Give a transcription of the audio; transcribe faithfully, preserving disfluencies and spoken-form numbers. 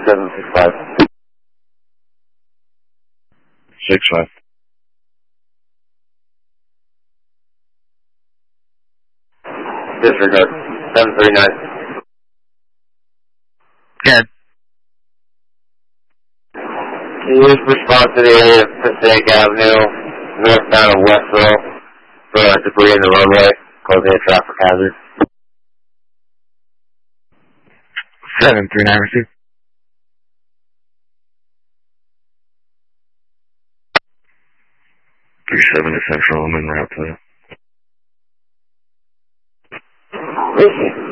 seven six five. Six five. Disregard. seven three nine. Good. Can you just respond to the area of Passaic Avenue, northbound of Westville, for uh, debris in the runway, causing a traffic hazard? seven three nine received. three seven to Central, I'm en route to...